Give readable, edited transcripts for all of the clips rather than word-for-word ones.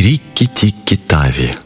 Рикки-Тикки-Тави.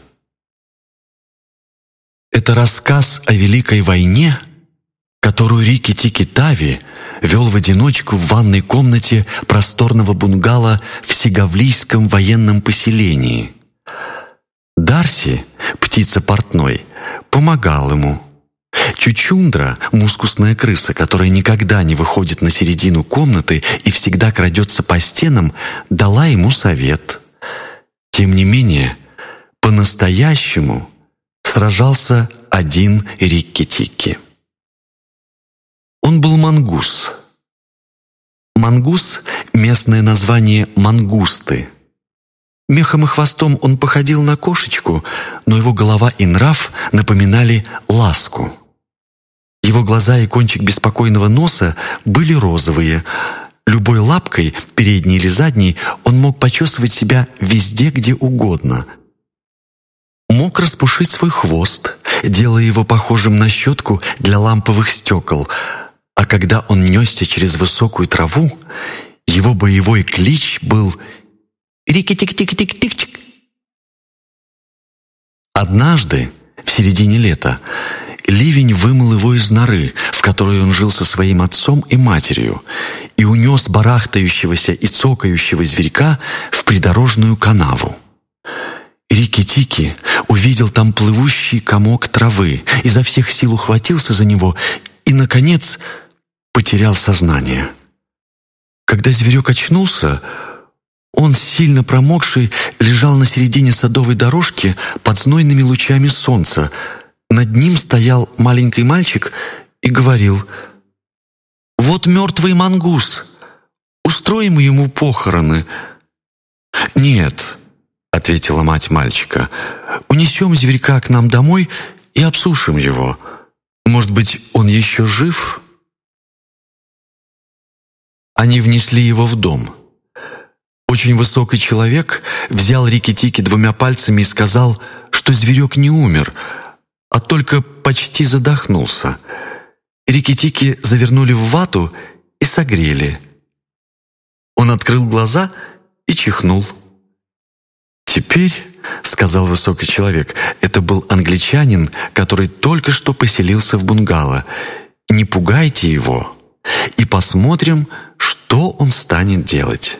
Это рассказ о Великой войне, которую Рикки-Тикки-Тави вел в одиночку в ванной комнате просторного бунгало в Сеговлийском военном поселении. Дарси, птица портной, помогал ему. Чучундра, мускусная крыса, которая никогда не выходит на середину комнаты и всегда крадется по стенам, дала ему совет. Тем не менее, по-настоящему сражался один Рикки-Тикки. Он был мангус. Мангус — местное название мангусты. Мехом и хвостом он походил на кошечку, но его голова и нрав напоминали ласку. Его глаза и кончик беспокойного носа были розовые. Любой лапкой, передней или задней, он мог почесывать себя везде, где угодно. Мог распушить свой хвост, делая его похожим на щетку для ламповых стекол, а когда он несся через высокую траву, его боевой клич был «Рикки-тик-тик-тик-тик-чик». Однажды, в середине лета, ливень вымыл его из норы, в которой он жил со своим отцом и матерью, и унес барахтающегося и цокающего зверька в придорожную канаву. Рикки-Тикки увидел там плывущий комок травы, изо всех сил ухватился за него и, наконец, потерял сознание. Когда зверек очнулся, он, сильно промокший, лежал на середине садовой дорожки под знойными лучами солнца. Над ним стоял маленький мальчик и говорил: «Вот мертвый мангус, устроим ему похороны». «Нет», — ответила мать мальчика, — «унесем зверька к нам домой и обсушим его. Может быть, он еще жив?» Они внесли его в дом. Очень высокий человек взял Рикки-Тикки двумя пальцами и сказал, что зверек не умер, а только почти задохнулся. Рикки-Тикки завернули в вату и согрели. Он открыл глаза и чихнул. «Теперь, — сказал высокий человек, — это был англичанин, который только что поселился в бунгало. Не пугайте его и посмотрим, что он станет делать».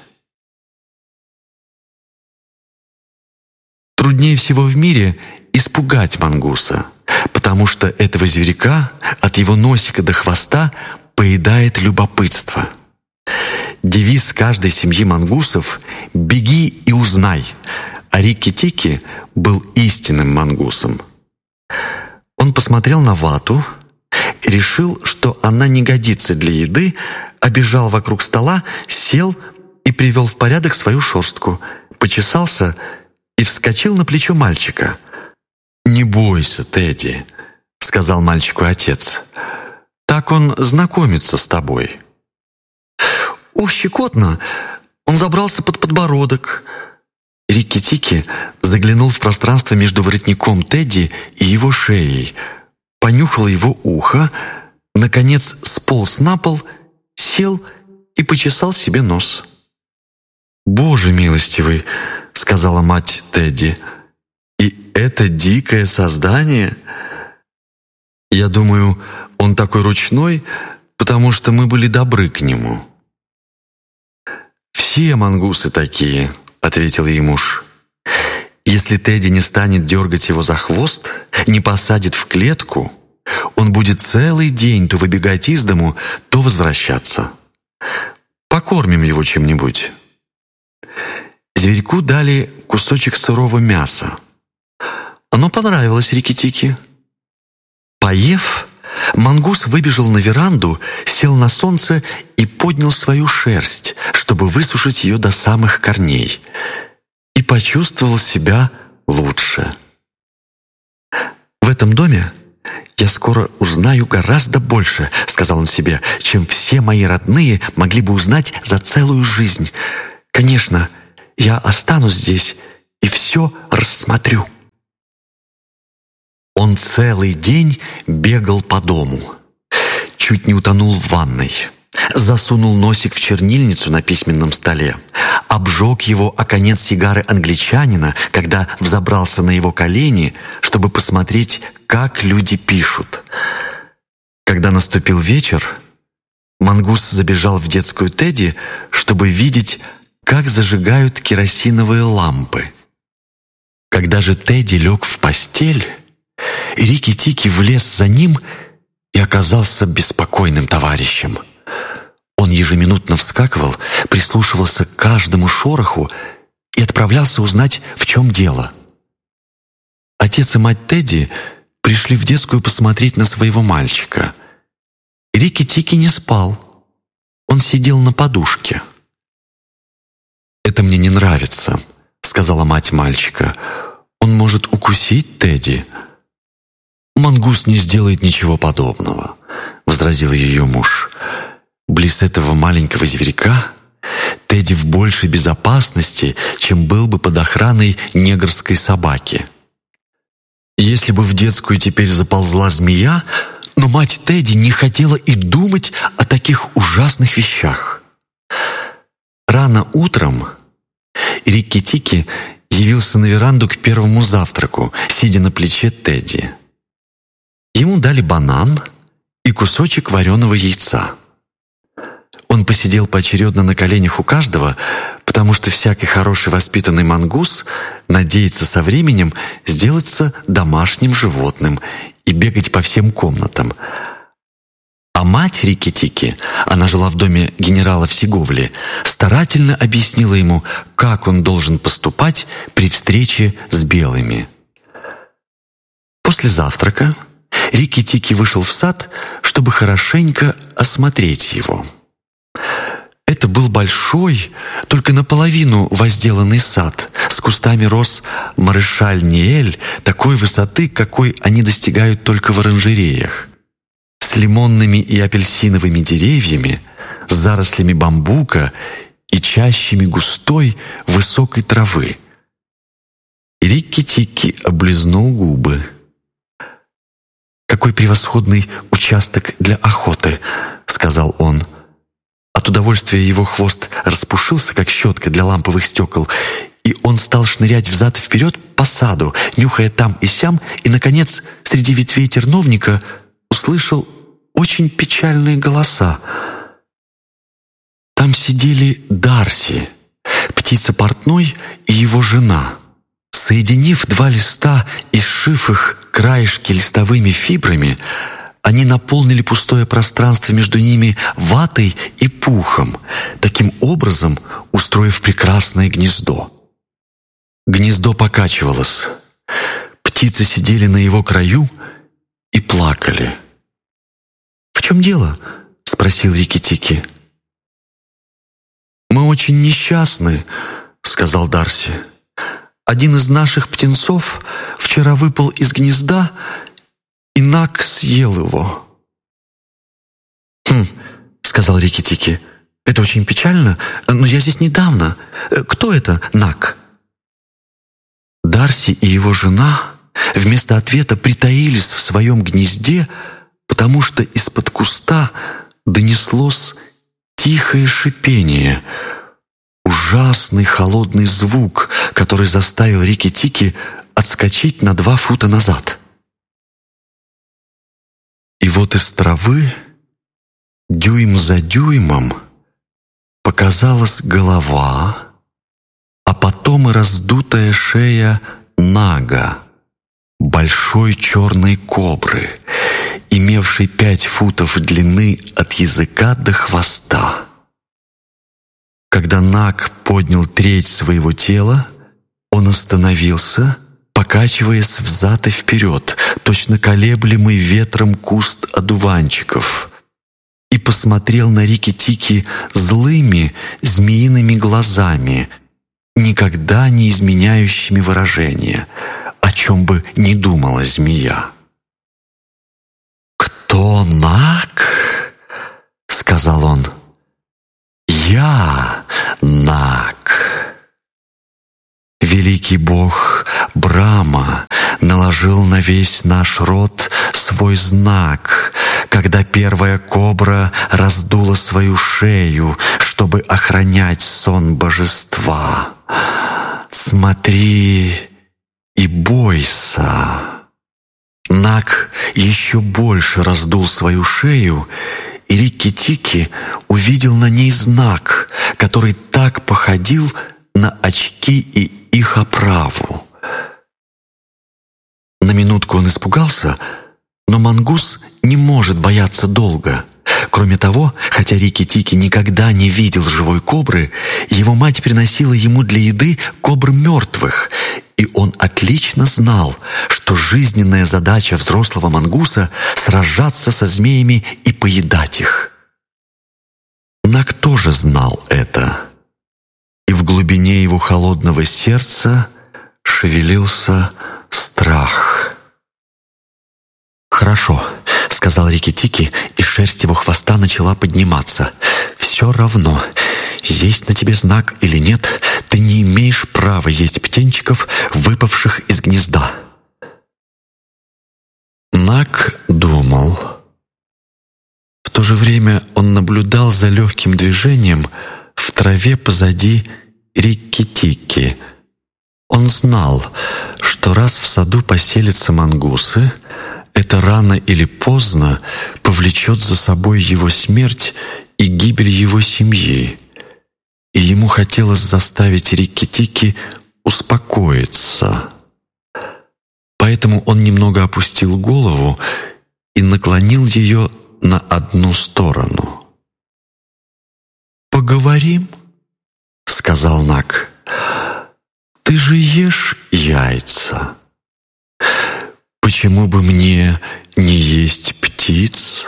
Труднее всего в мире испугать мангуса, потому что этого зверька от его носика до хвоста поедает любопытство. Девиз каждой семьи мангусов — «Беги и узнай», а Рикки-Тикки был истинным мангусом. Он посмотрел на вату, решил, что она не годится для еды, обежал вокруг стола, сел и привел в порядок свою шерстку, почесался и вскочил на плечо мальчика. «Не бойся, Тедди», — сказал мальчику отец. «Так он знакомится с тобой». «О, щекотно! Он забрался под подбородок». Рикки-Тикки заглянул в пространство между воротником Тедди и его шеей, понюхал его ухо, наконец сполз на пол, сел и почесал себе нос. «Боже милостивый!» — сказала мать Тедди. «И это дикое создание? Я думаю, он такой ручной, потому что мы были добры к нему». «Все мангусы такие», — ответил ей муж. «Если Тедди не станет дергать его за хвост, не посадит в клетку, он будет целый день то выбегать из дому, то возвращаться. Покормим его чем-нибудь». Зверьку дали кусочек сырого мяса. Оно понравилось Рикки-Тикки. Поев, мангус выбежал на веранду, сел на солнце и поднял свою шерсть, чтобы высушить ее до самых корней, и почувствовал себя лучше. «В этом доме я скоро узнаю гораздо больше, — сказал он себе, — чем все мои родные могли бы узнать за целую жизнь. Конечно, я останусь здесь и все рассмотрю». Он целый день бегал по дому. Чуть не утонул в ванной. засунул носик в чернильницу на письменном столе, обжег его о конец сигары англичанина, когда взобрался на его колени, чтобы посмотреть, как люди пишут. Когда наступил вечер, мангус забежал в детскую Тедди, чтобы видеть, как зажигают керосиновые лампы. Когда же Тедди лег в постель, Рикки-Тикки влез за ним и оказался беспокойным товарищем. Он ежеминутно вскакивал, прислушивался к каждому шороху и отправлялся узнать, в чем дело. Отец и мать Тедди пришли в детскую посмотреть на своего мальчика. Рикки-Тикки не спал. Он сидел на подушке. «Это мне не нравится», — сказала мать мальчика. «Он может укусить Тедди». «Мангус не сделает ничего подобного», — возразил ее муж. «Близ этого маленького зверька Тедди в большей безопасности, чем был бы под охраной негрской собаки. Если бы в детскую теперь заползла змея, но мать Тедди не хотела и думать о таких ужасных вещах». Рано утром Рикки-Тикки явился на веранду к первому завтраку, сидя на плече Тедди. Ему дали банан и кусочек вареного яйца. Он посидел поочередно на коленях у каждого, потому что всякий хороший воспитанный мангус надеется со временем сделаться домашним животным и бегать по всем комнатам. А мать Рикки-Тикки, она жила в доме генерала в Сеговле, старательно объяснила ему, как он должен поступать при встрече с белыми. После завтрака Рикки-Тикки вышел в сад, чтобы хорошенько осмотреть его. Это был большой, только наполовину возделанный сад с кустами роз Марышаль-Ниэль такой высоты, какой они достигают только в оранжереях, с лимонными и апельсиновыми деревьями, с зарослями бамбука и чащами густой высокой травы. Рикки-Тикки облизнул губы. «Какой превосходный участок для охоты», — сказал он. От удовольствия его хвост распушился, как щетка для ламповых стекол, и он стал шнырять взад и вперед по саду, нюхая там и сям, и, наконец, среди ветвей терновника услышал очень печальные голоса. Там сидели Дарси, птица портной, и его жена. Соединив два листа и сшив их краешки листовыми фибрами, они наполнили пустое пространство между ними ватой и пухом, таким образом устроив прекрасное гнездо. Гнездо покачивалось. Птицы сидели на его краю и плакали. «В чем дело?» — спросил Рикки-Тикки. «Мы очень несчастны», — сказал Дарси. «Один из наших птенцов вчера выпал из гнезда, и Нак съел его». «Хм», — сказал Рикки-Тикки, — «это очень печально, но я здесь недавно. Кто это Нак?» Дарси и его жена вместо ответа притаились в своем гнезде, потому что из-под куста донеслось тихое шипение, ужасный холодный звук, который заставил Рикки-Тикки отскочить на 2 фута назад. И вот из травы, дюйм за дюймом, показалась голова, а потом и раздутая шея Нага, большой черной кобры, имевшей 5 футов длины от языка до хвоста. Когда Наг поднял треть своего тела, он остановился, покачиваясь взад и вперед, точно колеблемый ветром куст одуванчиков, и посмотрел на Рикки-Тикки злыми змеиными глазами, никогда не изменяющими выражения, о чем бы ни думала змея. «Кто Наг?» — сказал он. «Я Наг. Великий бог Брама наложил на весь наш род свой знак, когда первая кобра раздула свою шею, чтобы охранять сон божества. Смотри и бойся. Наг еще больше раздул свою шею, и Рикки-Тикки увидел на ней знак, который так походил на очки и их оправу. На минутку он испугался, но мангус не может бояться долго. Кроме того, хотя Рикки-Тикки никогда не видел живой кобры, его мать приносила ему для еды кобр мертвых, и он отлично знал, что жизненная задача взрослого мангуса — сражаться со змеями и поедать их. Наг тоже знал это, и в глубине его холодного сердца шевелился страх. «Хорошо», — сказал Рикки-Тикки, и шерсть его хвоста начала подниматься. «Все равно, есть на тебе знак или нет, ты не имеешь права есть птенчиков, выпавших из гнезда». Наг думал. В то же время он наблюдал за легким движением в траве позади Рикки-Тикки. Он знал, что раз в саду поселятся мангусы, это рано или поздно повлечет за собой его смерть и гибель его семьи. И ему хотелось заставить Рикки-Тикки успокоиться. Поэтому он немного опустил голову и наклонил ее на одну сторону. «Поговорим?» — сказал Наг. «Ты же ешь яйца. Почему бы мне не есть птиц?»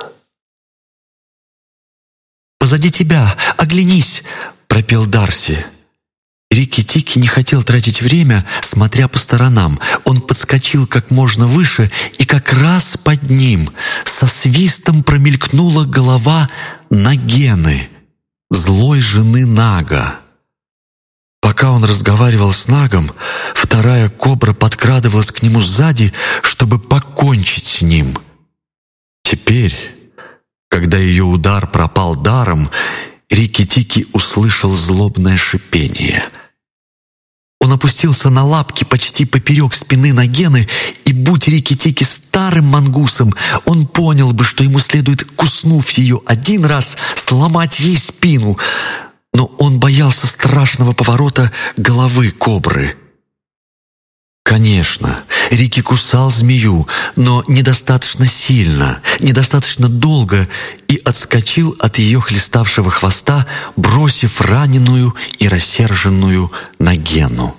«Позади тебя, оглянись!» — пропел Дарси. Рикки-Тикки не хотел тратить время, смотря по сторонам. Он подскочил как можно выше, и как раз под ним со свистом промелькнула голова Нагены, злой жены Нага. Пока он разговаривал с Нагом, вторая кобра подкрадывалась к нему сзади, чтобы покончить с ним. Теперь, когда ее удар пропал даром, Рикки-Тикки услышал злобное шипение. Он опустился на лапки почти поперек спины Нагены, и, будь Рикки-Тикки старым мангусом, он понял бы, что ему следует, куснув ее один раз, сломать ей спину. Но он боялся страшного поворота головы кобры. Конечно, Рикки кусал змею, но недостаточно сильно, недостаточно долго, и отскочил от ее хлеставшего хвоста, бросив раненую и рассерженную Нагену.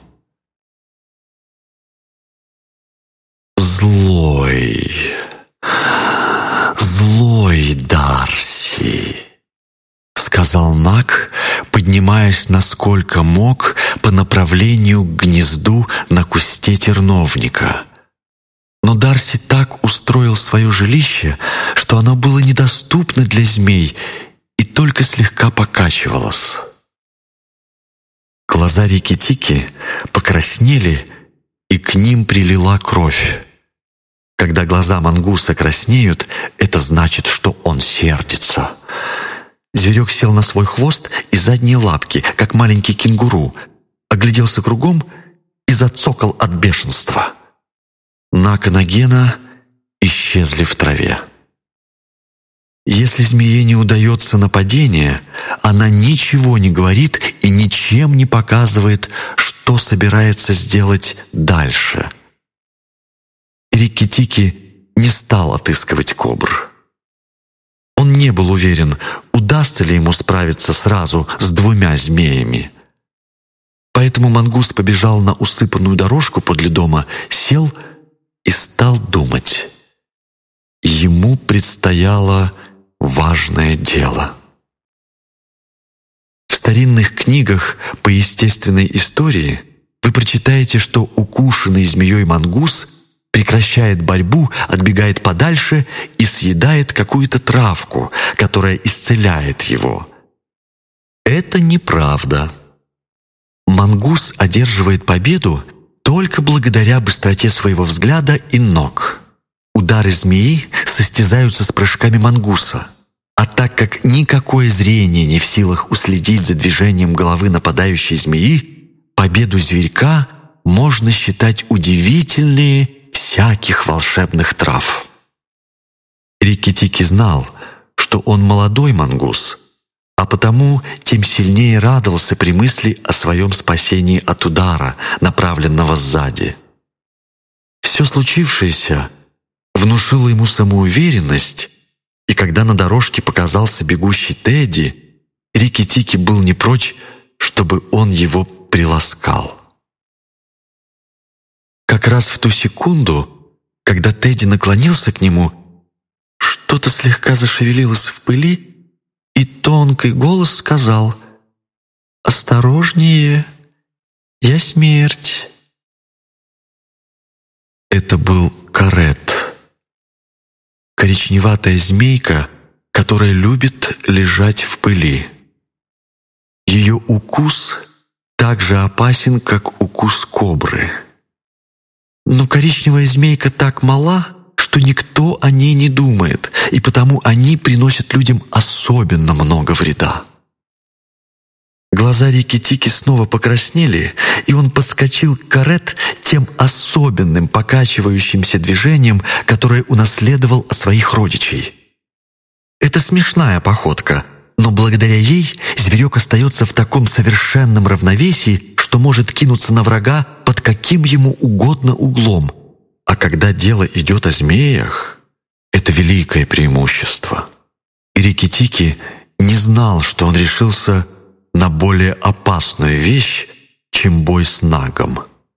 Злой Дарси», — сказал Наг, поднимаясь насколько мог по направлению к гнезду на кусте терновника. Но Дарси так устроил свое жилище, что оно было недоступно для змей и только слегка покачивалось. Глаза Рикки-Тикки покраснели, и к ним прилила кровь. Когда глаза мангуса краснеют, это значит, что он сердится. Зверек сел на свой хвост и задние лапки, как маленький кенгуру, огляделся кругом и зацокал от бешенства. Наг и Нагена исчезли в траве. Если змее не удается нападение, она ничего не говорит и ничем не показывает, что собирается сделать дальше. Рикки-Тикки не стал отыскивать кобр. Он не был уверен, удастся ли ему справиться сразу с двумя змеями. Поэтому мангус побежал на усыпанную дорожку подле дома, сел и стал думать. Ему предстояло важное дело. В старинных книгах по естественной истории вы прочитаете, что укушенный змеей мангус прекращает борьбу, отбегает подальше и съедает какую-то травку, которая исцеляет его. Это неправда. Мангус одерживает победу только благодаря быстроте своего взгляда и ног. удары змеи состязаются с прыжками мангуса. А так как никакое зрение не в силах уследить за движением головы нападающей змеи, победу зверька можно считать удивительнее всяких волшебных трав. Рикки-Тикки знал, что он молодой мангус, а потому тем сильнее радовался при мысли о своем спасении от удара, направленного сзади. Все случившееся внушило ему самоуверенность, и когда на дорожке показался бегущий Тедди, Рикки-Тикки был не прочь, чтобы он его приласкал. Как раз в ту секунду, когда Тедди наклонился к нему, что-то слегка зашевелилось в пыли, и тонкий голос сказал: «Осторожнее, я смерть». Это был карет, коричневатая змейка, которая любит лежать в пыли. Ее укус так же опасен, как укус кобры. Но коричневая змейка так мала, что никто о ней не думает, и потому они приносят людям особенно много вреда. Глаза Рикки-Тикки снова покраснели, и он подскочил к карет тем особенным покачивающимся движением, которое унаследовал от своих родичей. Это смешная походка, но благодаря ей зверек остается в таком совершенном равновесии, что может кинуться на врага под каким ему угодно углом. А когда дело идет о змеях, это великое преимущество. И Рикки-Тикки не знал, что он решился на более опасную вещь, чем бой с нагом.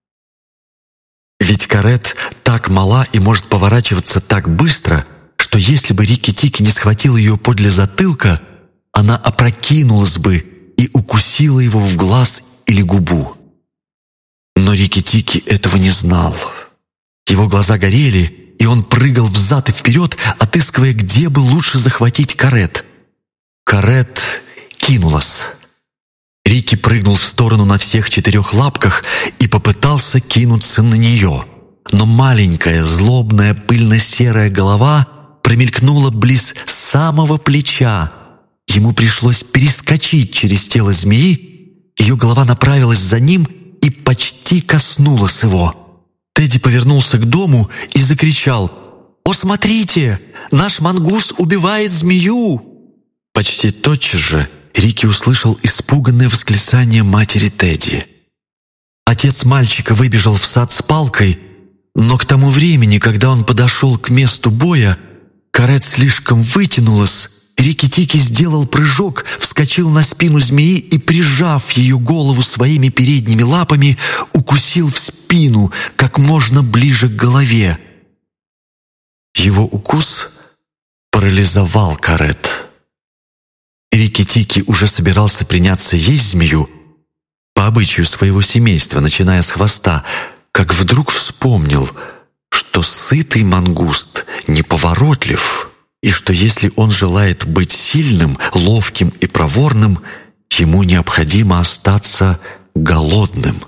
Ведь карет так мала и может поворачиваться так быстро, что если бы Рикки-Тикки не схватил ее подле затылка, она опрокинулась бы и укусила его в глаз или губу. Но Рикки-Тикки этого не знал. Его глаза горели, и он прыгал взад и вперед, отыскивая, где бы лучше захватить карет. Карет кинулась. Рикки прыгнул в сторону на всех 4 лапках и попытался кинуться на нее. Но маленькая, злобная, пыльно-серая голова промелькнула близ самого плеча. Ему пришлось перескочить через тело змеи, ее голова направилась за ним и почти коснулась его. Тедди повернулся к дому и закричал: «О, смотрите! Наш мангус убивает змею!» Почти тотчас же Рикки услышал испуганное восклицание матери Тедди. Отец мальчика выбежал в сад с палкой, но к тому времени, когда он подошел к месту боя, карет слишком вытянулась. Рикки-Тикки сделал прыжок, вскочил на спину змеи и, прижав ее голову своими передними лапами, укусил в спину как можно ближе к голове. Его укус парализовал карет. Рикки-Тикки уже собирался приняться есть змею, по обычаю своего семейства, начиная с хвоста, как вдруг вспомнил, что сытый мангуст неповоротлив, и что если он желает быть сильным, ловким и проворным, ему необходимо остаться голодным.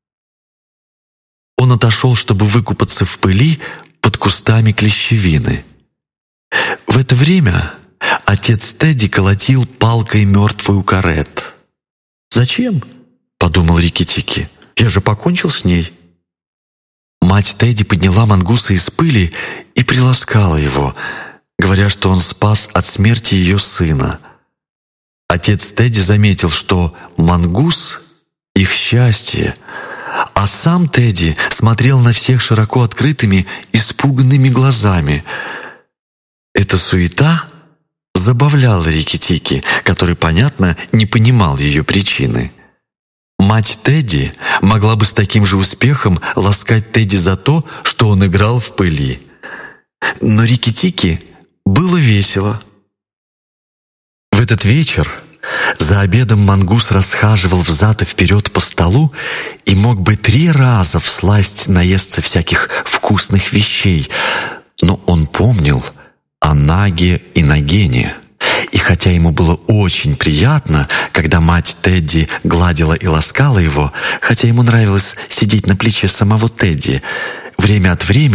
Он отошел, чтобы выкупаться в пыли под кустами клещевины. В это время отец Тедди колотил палкой мертвую карет. «Зачем?» — подумал Рикки-Тикки. «Я же покончил с ней». Мать Тедди подняла мангуса из пыли и приласкала его, говоря, что он спас от смерти ее сына. Отец Тедди заметил, что мангус — их счастье, а сам Тедди смотрел на всех широко открытыми, испуганными глазами. Эта суета забавляла Рикки-Тикки, который, понятно, не понимал ее причины. Мать Тедди могла бы с таким же успехом ласкать Тедди за то, что он играл в пыли. Но Рикки-Тикки было весело. В этот вечер за обедом мангус расхаживал взад и вперед по столу и мог бы 3 раза всласть наесться всяких вкусных вещей, но он помнил о Наге и Нагене. И хотя ему было очень приятно, когда мать Тедди гладила и ласкала его, хотя ему нравилось сидеть на плече самого Тедди, время от времени